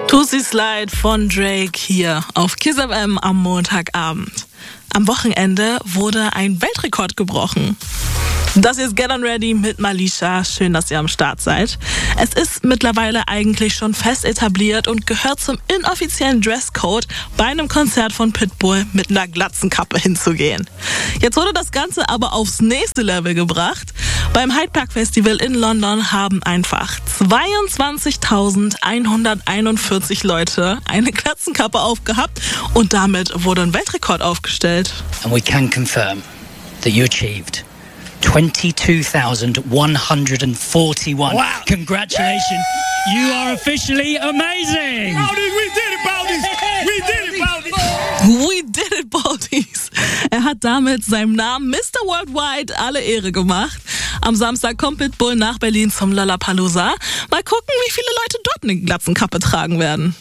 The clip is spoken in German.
Tussi Slide von Drake hier auf Kiss FM am Montagabend. Am Wochenende wurde ein Weltrekord gebrochen. Das hier ist Get On Ready mit Malisha. Schön, dass ihr am Start seid. Es ist mittlerweile eigentlich schon fest etabliert und gehört zum inoffiziellen Dresscode, bei einem Konzert von Pitbull mit einer Glatzenkappe hinzugehen. Jetzt wurde das Ganze aber aufs nächste Level gebracht. Beim Hyde Park Festival in London haben einfach 22.141 Leute eine Glatzenkappe aufgehabt und damit wurde ein Weltrekord aufgestellt. And we can confirm that you achieved 22,141. Wow. Congratulations. You are officially amazing. Baldies, we did it, Baldies. We did it, Baldies. We did it, Baldies. Er hat damit seinem Namen Mr. Worldwide alle Ehre gemacht. Am Samstag kommt Pitbull nach Berlin zum Lollapalooza. Mal gucken, wie viele Leute dort eine Glatzenkappe tragen werden.